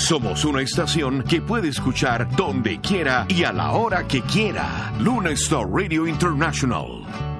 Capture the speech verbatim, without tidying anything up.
Somos una estación que puede escuchar donde quiera y a la hora que quiera. Luna Star Radio International.